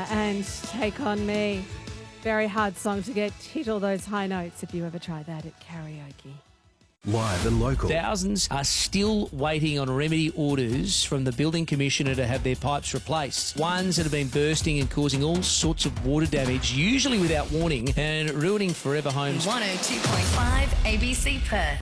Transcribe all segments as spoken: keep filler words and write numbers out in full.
and Take On Me. Very hard song to get hit all those high notes if you ever try that at karaoke. Live and local. Thousands are still waiting on remedy orders from the Building Commissioner to have their pipes replaced. Ones that have been bursting and causing all sorts of water damage, usually without warning, and ruining forever homes. one oh two point five A B C Perth.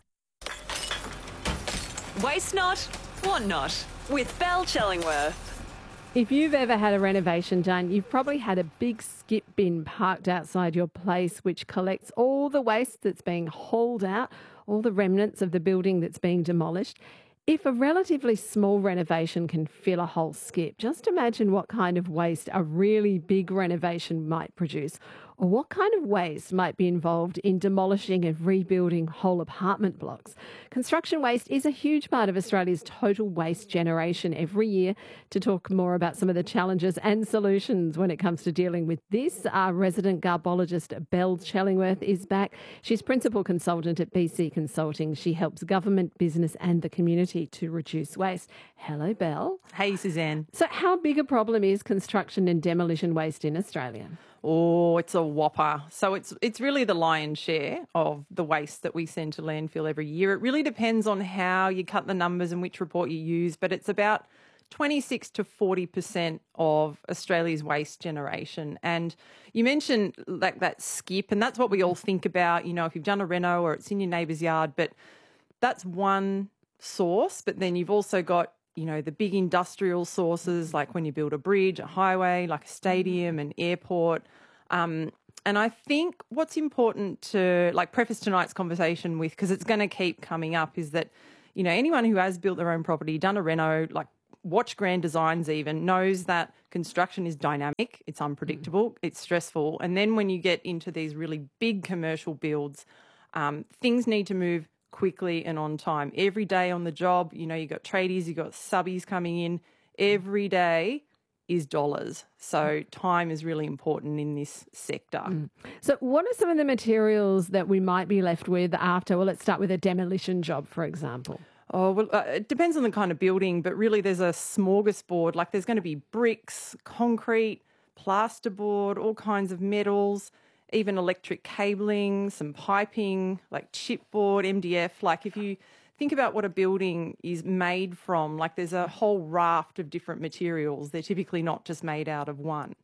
Waste not, want not, with Bell Chellingworth. If you've ever had a renovation done, you've probably had a big skip bin parked outside your place which collects all the waste that's being hauled out, all the remnants of the building that's being demolished. If a relatively small renovation can fill a whole skip, just imagine what kind of waste a really big renovation might produce, or what kind of waste might be involved in demolishing and rebuilding whole apartment blocks. Construction waste is a huge part of Australia's total waste generation every year. To talk more about some of the challenges and solutions when it comes to dealing with this, our resident garbologist Bell Chellingworth is back. She's principal consultant at B C Consulting. She helps government, business and the community to reduce waste. Hello, Bell. Hey, Suzanne. So how big a problem is construction and demolition waste in Australia? Oh, it's a whopper. So it's it's really the lion's share of the waste that we send to landfill every year. It really depends on how you cut the numbers and which report you use, but it's about twenty-six to forty percent of Australia's waste generation. And you mentioned like that skip, and that's what we all think about, you know, if you've done a reno or it's in your neighbour's yard, but that's one source. But then you've also got, you know, the big industrial sources, like when you build a bridge, a highway, like a stadium, an airport. Um, and I think what's important to like preface tonight's conversation with, because it's going to keep coming up, is that, you know, anyone who has built their own property, done a reno, like watched Grand Designs even, knows that construction is dynamic, it's unpredictable, mm. it's stressful. And then when you get into these really big commercial builds, um, things need to move quickly and on time. Every day on the job, you know, you've got tradies, you've got subbies coming in. Every day is dollars. So time is really important in this sector. Mm. So what are some of the materials that we might be left with after, well, let's start with a demolition job, for example? Oh, well, uh, it depends on the kind of building, but really there's a smorgasbord. Like there's going to be bricks, concrete, plasterboard, all kinds of metals, even electric cabling, some piping, like chipboard, M D F. Like if you think about what a building is made from, like there's a whole raft of different materials. They're typically not just made out of one.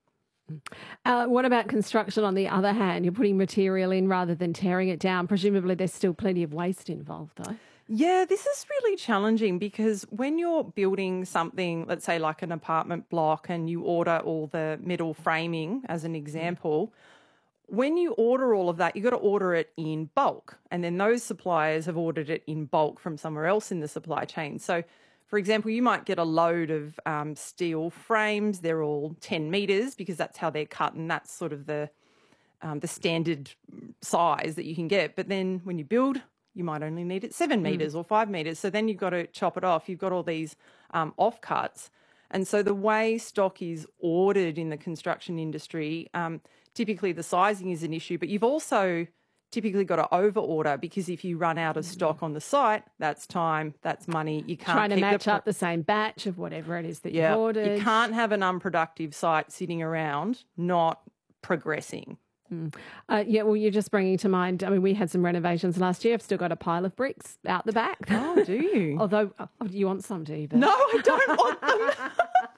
Uh, what about construction on the other hand? You're putting material in rather than tearing it down. Presumably there's still plenty of waste involved though. Yeah, this is really challenging because when you're building something, let's say like an apartment block, and you order all the metal framing as an example, when you order all of that, you've got to order it in bulk. And then those suppliers have ordered it in bulk from somewhere else in the supply chain. So, for example, you might get a load of um, steel frames. They're all ten metres because that's how they're cut, and that's sort of the um, the standard size that you can get. But then when you build, you might only need it seven metres mm. or five metres. So then you've got to chop it off. You've got all these um, offcuts. And so the way stock is ordered in the construction industry, um, typically the sizing is an issue, but you've also typically got to over-order because if you run out of stock on the site, that's time, that's money. You can't Trying to keep match the... up the same batch of whatever it is that yeah, you've ordered. You can't have an unproductive site sitting around not progressing. Mm. Uh, yeah, well, you're just bringing to mind, I mean, we had some renovations last year. I've still got a pile of bricks out the back. Oh, do you? Although, oh, you want some, do you? But... No, I don't want them.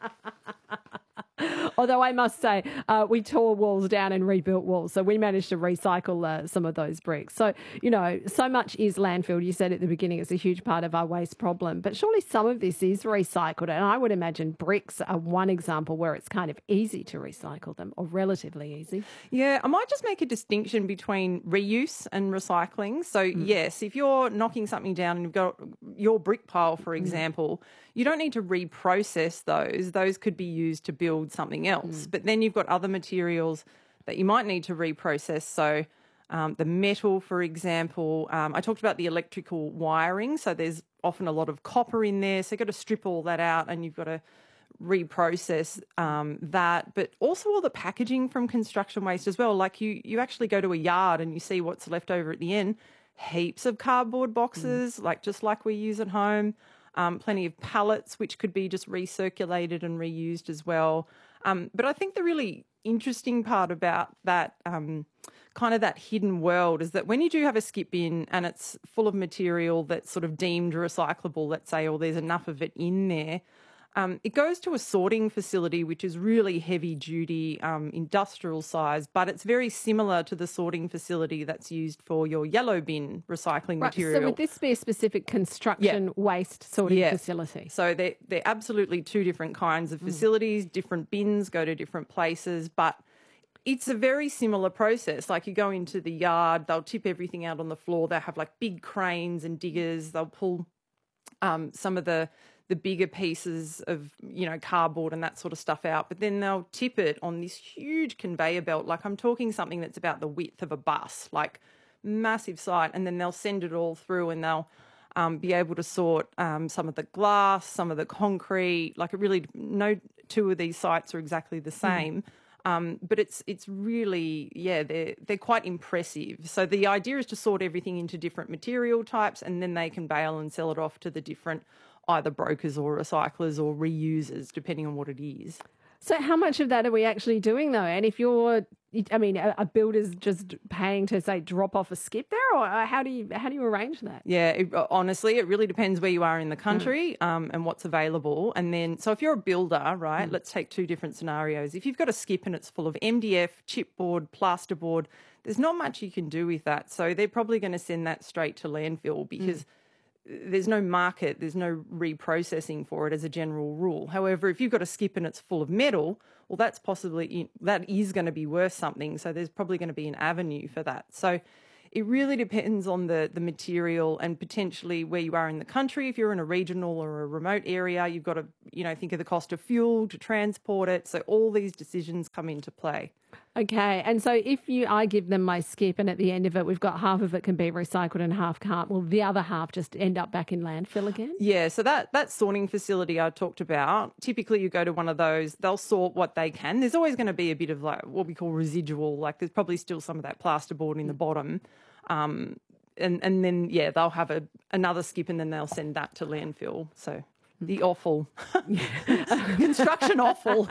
Although I must say, uh, we tore walls down and rebuilt walls, so we managed to recycle uh, some of those bricks. So, you know, so much is landfill. You said at the beginning it's a huge part of our waste problem, but surely some of this is recycled. And I would imagine bricks are one example where it's kind of easy to recycle them, or relatively easy. Yeah, I might just make a distinction between reuse and recycling. So, mm. yes, if you're knocking something down and you've got your brick pile, for example, mm. you don't need to reprocess those. Those could be used to build something else. Mm. But then you've got other materials that you might need to reprocess. So um, the metal, for example, um, I talked about the electrical wiring. So there's often a lot of copper in there. So you've got to strip all that out and you've got to reprocess um, that. But also all the packaging from construction waste as well. Like you, you actually go to a yard and you see what's left over at the end. Heaps of cardboard boxes, mm. like just like we use at home. Um, plenty of pallets, which could be just recirculated and reused as well. Um, but I think the really interesting part about that um, kind of that hidden world is that when you do have a skip bin and it's full of material that's sort of deemed recyclable, let's say, or there's enough of it in there, Um, it goes to a sorting facility, which is really heavy duty, um, industrial size, but it's very similar to the sorting facility that's used for your yellow bin recycling Right, material. so would this be a specific construction Yeah. waste sorting Yeah. facility? So they're, they're absolutely two different kinds of facilities, different bins go to different places, but it's a very similar process. Like you go into the yard, they'll tip everything out on the floor. They have like big cranes and diggers. They'll pull um, some of the the bigger pieces of, you know, cardboard and that sort of stuff out, but then they'll tip it on this huge conveyor belt. Like I'm talking something that's about the width of a bus, like massive site, and then they'll send it all through and they'll um, be able to sort um, some of the glass, some of the concrete. Like it really, no two of these sites are exactly the same. Mm. Um, but it's it's really, yeah, they're, they're quite impressive. So the idea is to sort everything into different material types and then they can bale and sell it off to the different either brokers or recyclers or reusers, depending on what it is. So how much of that are we actually doing, though? And if you're, I mean, a, a builder's just paying to, say, drop off a skip there, or how do you how do you arrange that? Yeah, it, honestly, it really depends where you are in the country mm. um, and what's available. And then, so if you're a builder, right, mm. let's take two different scenarios. If you've got a skip and it's full of M D F, chipboard, plasterboard, there's not much you can do with that. So they're probably going to send that straight to landfill because mm. there's no market, there's no reprocessing for it as a general rule. However, if you've got a skip and it's full of metal, well, that's possibly, that is going to be worth something. So there's probably going to be an avenue for that. So it really depends on the, the material and potentially where you are in the country. If you're in a regional or a remote area, you've got to, you know, think of the cost of fuel to transport it. So all these decisions come into play. Okay, and so if you, I give them my skip and at the end of it, we've got half of it can be recycled and half can't, will the other half just end up back in landfill again? Yeah, so that, that sorting facility I talked about, typically you go to one of those, they'll sort what they can. There's always going to be a bit of like what we call residual, like there's probably still some of that plasterboard in the bottom. Um, and, and then, yeah, they'll have a, another skip and then they'll send that to landfill. So the offal, construction offal.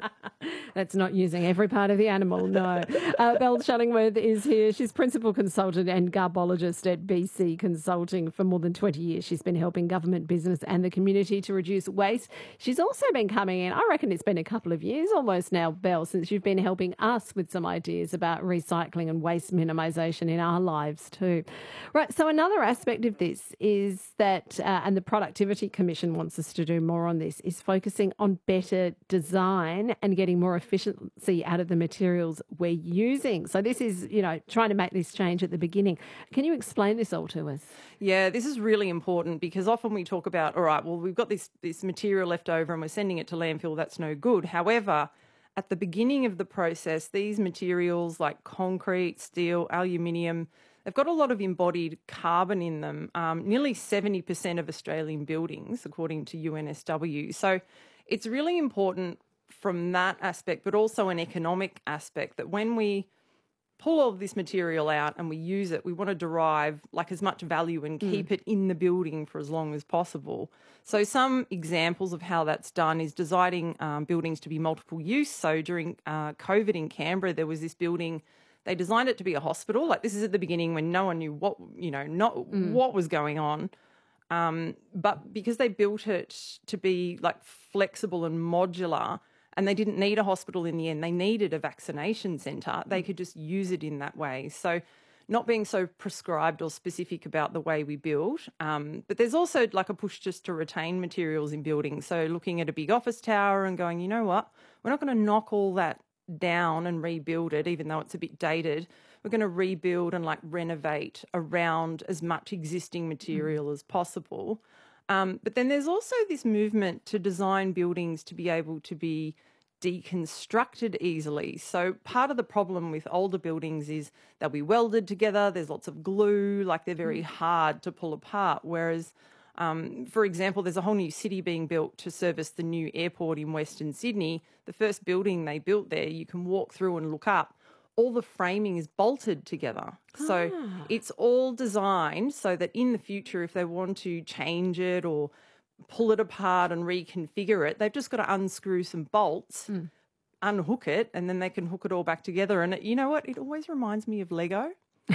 That's not using every part of the animal, no. Uh, Belle Shuttleworth is here. She's principal consultant and garbologist at B C Consulting for more than twenty years. She's been helping government, business and the community to reduce waste. She's also been coming in, I reckon it's been a couple of years almost now, Belle, since you've been helping us with some ideas about recycling and waste minimisation in our lives too. Right, so another aspect of this is that, uh, and the Productivity Commission wants us to do more on this, is focusing on better design and getting more efficiency out of the materials we're using. So this is, you know, trying to make this change at the beginning. Can you explain this all to us? Yeah, this is really important because often we talk about, all right, well, we've got this, this material left over and we're sending it to landfill. That's no good. However, at the beginning of the process, these materials like concrete, steel, aluminium, they've got a lot of embodied carbon in them, um, nearly seventy percent of Australian buildings, according to U N S W. So it's really important from that aspect, but also an economic aspect, that when we pull all of this material out and we use it, we want to derive like as much value and keep mm. it in the building for as long as possible. So some examples of how that's done is designing um, buildings to be multiple use. So during uh, COVID in Canberra, there was this building. They designed it to be a hospital. Like this is at the beginning when no one knew what, you know, not mm. what was going on. Um, but because they built it to be like flexible and modular and they didn't need a hospital in the end, they needed a vaccination centre. They could just use it in that way. So not being so prescribed or specific about the way we build. Um, but there's also like a push just to retain materials in buildings. So looking at a big office tower and going, you know what, we're not going to knock all that down and rebuild it, even though it's a bit dated. We're going to rebuild and like renovate around as much existing material mm. as possible. Um, but then there's also this movement to design buildings to be able to be deconstructed easily. So part of the problem with older buildings is they'll be welded together. There's lots of glue, like they're very hard to pull apart. Whereas, um, for example, there's a whole new city being built to service the new airport in Western Sydney. The first building they built there, you can walk through and look up. All the framing is bolted together. So ah. it's all designed so that in the future, if they want to change it or pull it apart and reconfigure it, they've just got to unscrew some bolts, mm. unhook it and then they can hook it all back together. And it, you know what? It always reminds me of Lego.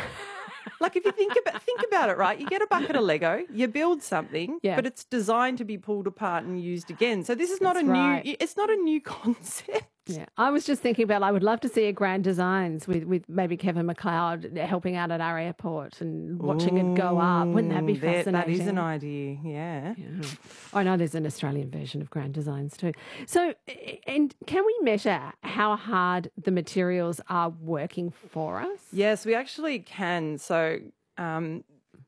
Like if you think about think about it, right? You get a bucket of Lego, you build something, Yeah. but it's designed to be pulled apart and used again. So this is not That's a right. new. It's not a new concept. Yeah, I was just thinking about I would love to see a Grand Designs with, with maybe Kevin McLeod helping out at our airport and watching it go up. Wouldn't that be Ooh, that- fascinating? That is an idea, yeah. Yeah. I know there's an Australian version of Grand Designs too. So, and can we measure how hard the materials are working for us? Yes, we actually can. So, um,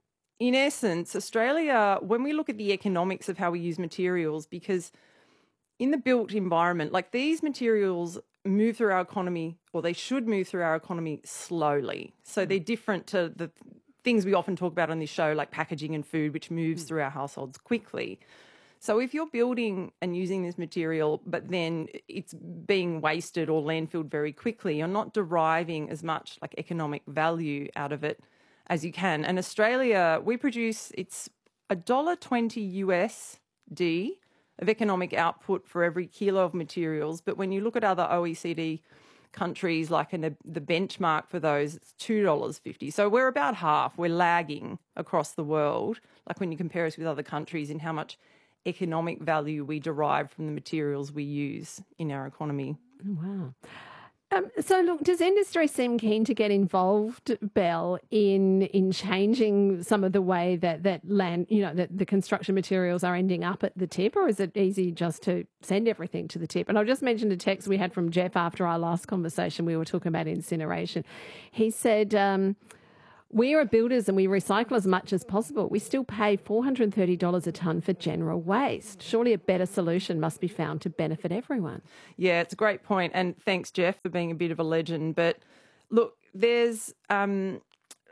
in essence, Australia, when we look at the economics of how we use materials, because in the built environment, like these materials move through our economy, or they should move through our economy slowly. So they're different to the things we often talk about on this show, like packaging and food, which moves through our households quickly. So if you're building and using this material, but then it's being wasted or landfilled very quickly, you're not deriving as much like economic value out of it as you can. And Australia, we produce, it's one dollar twenty U S D of economic output for every kilo of materials. But when you look at other O E C D countries, like in the, the benchmark for those, it's two dollars fifty. So we're about half. We're lagging across the world, like when you compare us with other countries in how much economic value we derive from the materials we use in our economy. Oh, wow. Um, so, look, does industry seem keen to get involved, Belle, in in changing some of the way that, that land, you know, that the construction materials are ending up at the tip, or is it easy just to send everything to the tip? And I'll just mention a text we had from Jeff after our last conversation. We were talking about incineration. He said, um, we are builders and we recycle as much as possible. We still pay four hundred thirty dollars a tonne for general waste. Surely a better solution must be found to benefit everyone. Yeah, it's a great point. And thanks, Jeff, for being a bit of a legend. But look, there's, um,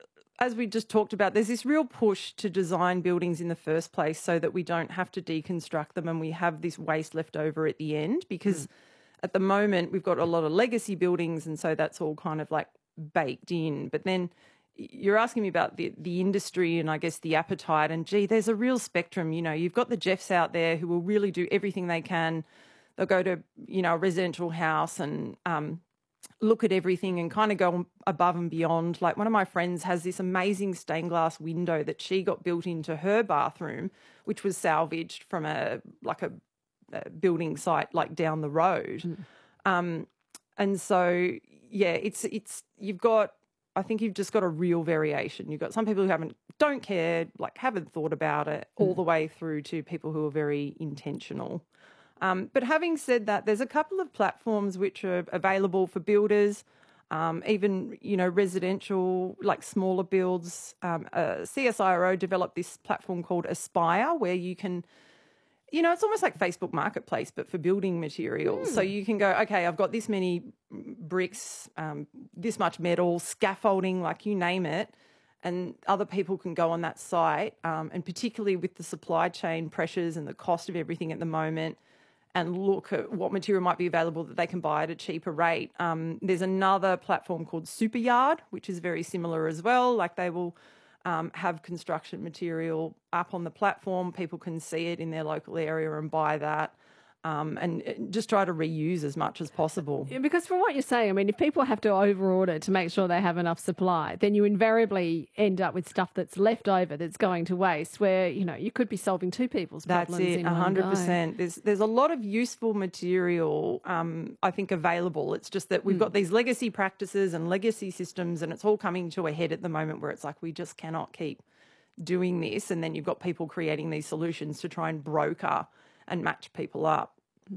as we just talked about, there's this real push to design buildings in the first place so that we don't have to deconstruct them and we have this waste left over at the end. Because mm. at the moment, we've got a lot of legacy buildings, and so that's all kind of like baked in. But then you're asking me about the, the industry and I guess the appetite, and gee, there's a real spectrum. You know, you've got the Jeffs out there who will really do everything they can. They'll go to, you know, a residential house and um, look at everything and kind of go above and beyond. Like one of my friends has this amazing stained glass window that she got built into her bathroom, which was salvaged from a, like a, a building site like down the road. Mm. Um, and so, yeah, it's, it's, you've got, I think you've just got a real variation. You've got some people who haven't, don't care, like haven't thought about it, all the way through to people who are very intentional. Um, but having said that, there's a couple of platforms which are available for builders, um, even, you know, residential, like smaller builds. Um, uh, C S I R O developed this platform called Aspire, where you can, you know, it's almost like Facebook Marketplace, but for building materials. Mm. So you can go, okay, I've got this many bricks, um, this much metal, scaffolding, like you name it, and other people can go on that site, um, and particularly with the supply chain pressures and the cost of everything at the moment, and look at what material might be available that they can buy at a cheaper rate. Um, there's another platform called Superyard, which is very similar as well. Like they will Um, have construction material up on the platform. People can see it in their local area and buy that, um, and just try to reuse as much as possible. Because from what you're saying, I mean, if people have to over-order to make sure they have enough supply, then you invariably end up with stuff that's left over that's going to waste, where, you know, you could be solving two people's That's problems it, in one hundred percent. one go. There's, there's a lot of useful material, um, I think, available. It's just that we've Mm. got these legacy practices and legacy systems, and it's all coming to a head at the moment where it's like we just cannot keep doing this. And then you've got people creating these solutions to try and broker and match people up.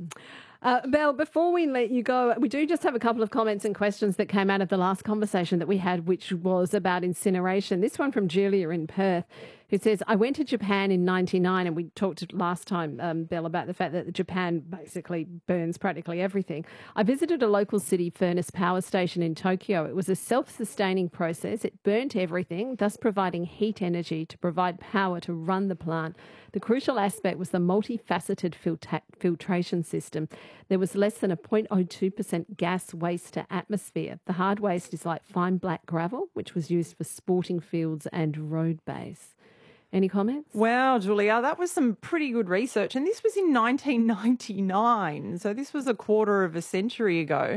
Uh, Belle, before we let you go, we do just have a couple of comments and questions that came out of the last conversation that we had, which was about incineration. This one from Julia in Perth, who says, I went to Japan in ninety-nine, and we talked last time, um, Belle, about the fact that Japan basically burns practically everything. I visited a local city furnace power station in Tokyo. It was a self-sustaining process. It burnt everything, thus providing heat energy to provide power to run the plant. The crucial aspect was the multifaceted filtra- filtration system. There was less than a zero point zero two percent gas waste to atmosphere. The hard waste is like fine black gravel, which was used for sporting fields and road base. Any comments? Wow, Julia, that was some pretty good research. And this was in nineteen ninety-nine. So this was a quarter of a century ago.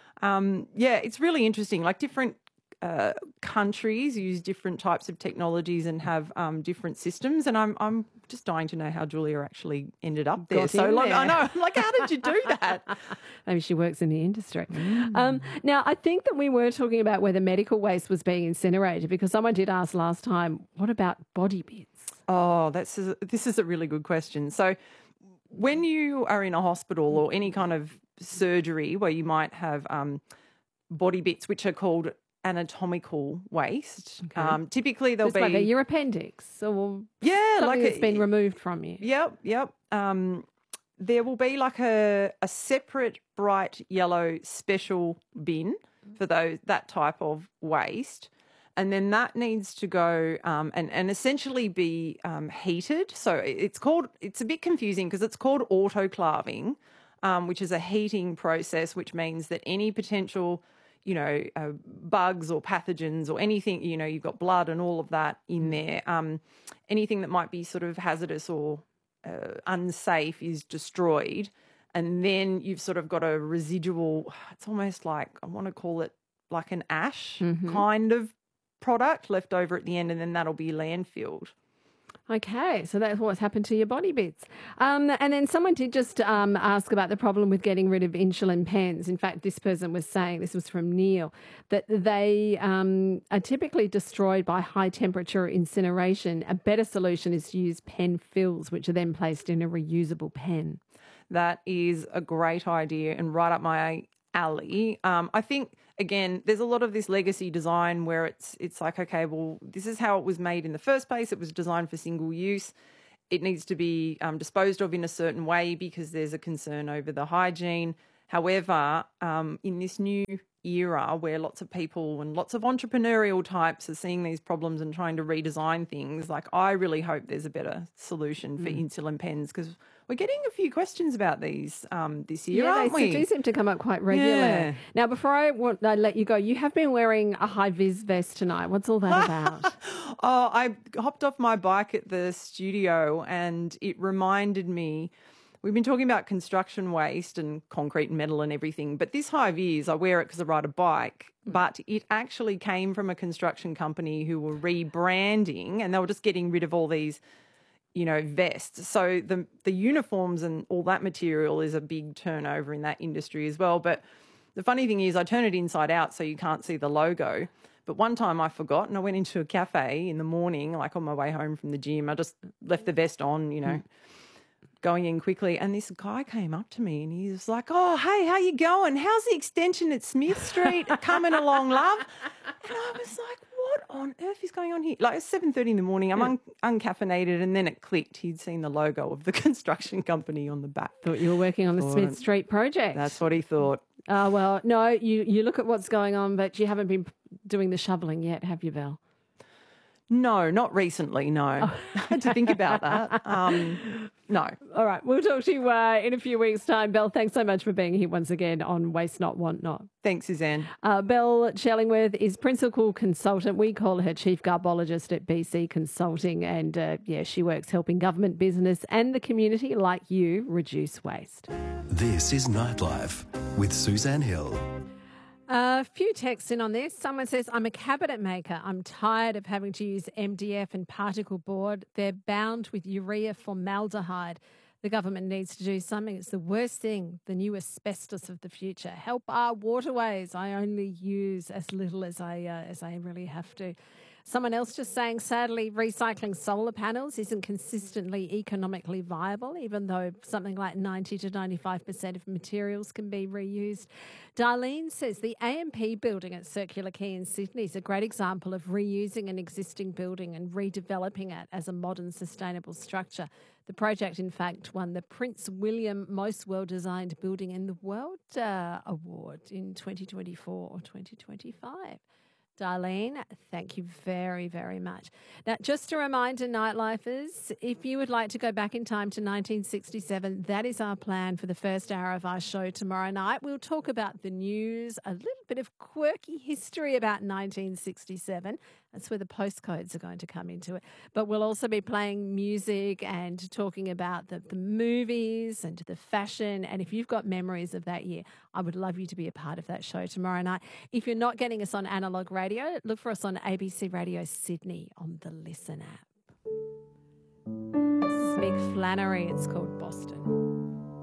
Um, yeah, it's really interesting. Like different uh, countries use different types of technologies and have um, different systems. And I'm I'm just dying to know how Julia actually ended up there. Got so in long, there. I know. I'm like, how did you do that? Maybe she works in the industry. Um, now, I think that we were talking about whether medical waste was being incinerated because someone did ask last time, what about body bits? Oh, that's a, this is a really good question. So when you are in a hospital or any kind of surgery where you might have um, body bits, which are called anatomical waste, Okay. um, typically there'll It's be... like a, your appendix or yeah, something like that's a, been removed from you. Yep, yep. Um, there will be like a, a separate bright yellow special bin for those that type of waste. And then that needs to go um, and, and essentially be um, heated. So it's called, it's a bit confusing because it's called autoclaving, um, which is a heating process, which means that any potential, you know, uh, bugs or pathogens or anything, you know, you've got blood and all of that in there. Um, anything that might be sort of hazardous or uh, unsafe is destroyed. And then you've sort of got a residual, it's almost like, I want to call it like an ash Mm-hmm. kind of product left over at the end, and then that'll be landfilled. Okay, so that's what's happened to your body bits. Um, and then someone did just um, ask about the problem with getting rid of insulin pens. In fact, this person was saying, this was from Neil, that they um, are typically destroyed by high temperature incineration. A better solution is to use pen fills, which are then placed in a reusable pen. That is a great idea and right up my alley. Um, I think, again, there's a lot of this legacy design where it's it's like, okay, well, this is how it was made in the first place. It was designed for single use. It needs to be um, disposed of in a certain way because there's a concern over the hygiene. However, um, in this new era where lots of people and lots of entrepreneurial types are seeing these problems and trying to redesign things, like I really hope there's a better solution for Mm. insulin pens because we're getting a few questions about these um, this year, Yeah, aren't they we? do seem to come up quite regularly. Yeah. Now, before I, want, I let you go, you have been wearing a high-vis vest tonight. What's all that about? Oh, I hopped off my bike at the studio and it reminded me, we've been talking about construction waste and concrete and metal and everything, but this high vis, I wear it because I ride a bike, but it actually came from a construction company who were rebranding and they were just getting rid of all these, you know, vests. So the the uniforms and all that material is a big turnover in that industry as well. But the funny thing is I turn it inside out so you can't see the logo. But one time I forgot and I went into a cafe in the morning, like on my way home from the gym. I just left the vest on, you know, going in quickly. And this guy came up to me and he was like, oh, hey, how you going? How's the extension at Smith Street coming along, love? And I was like, what on earth is going on here? Like, it's seven thirty in the morning. I'm un- uncaffeinated. And then it clicked. He'd seen the logo of the construction company on the back. Thought you were working on the Thought- Smith Street project. That's what he thought. Oh, well, no, you, you look at what's going on, but you haven't been doing the shoveling yet, have you, Val? No, not recently, no. I had to think about that. Um, no. All right, we'll talk to you uh, in a few weeks' time. Belle, thanks so much for being here once again on Waste Not, Want Not. Thanks, Suzanne. Uh, Belle Shellingworth is principal consultant. We call her chief garbologist at B C Consulting. And, uh, yeah, she works helping government, business and the community like you reduce waste. This is Nightlife with Suzanne Hill. A few texts in on this. Someone says, I'm a cabinet maker. I'm tired of having to use M D F and particle board. They're bound with urea formaldehyde. The government needs to do something. It's the worst thing, the new asbestos of the future. Help our waterways. I only use as little as I uh, as I really have to. Someone else just saying, sadly, recycling solar panels isn't consistently economically viable, even though something like ninety to ninety-five percent of materials can be reused. Darlene says the A M P building at Circular Quay in Sydney is a great example of reusing an existing building and redeveloping it as a modern, sustainable structure. The project, in fact, won the Prince William Most Well-Designed Building in the World uh, Award in twenty twenty-four or twenty twenty-five. Darlene, thank you very, very much. Now, just a reminder, Nightlifers, if you would like to go back in time to nineteen sixty-seven, that is our plan for the first hour of our show tomorrow night. We'll talk about the news, a little bit of quirky history about nineteen sixty-seven, That's where the postcodes are going to come into it. But we'll also be playing music and talking about the, the movies and the fashion. And if you've got memories of that year, I would love you to be a part of that show tomorrow night. If you're not getting us on analog radio, look for us on A B C Radio Sydney on the Listen app. This is Mick Flannery. It's called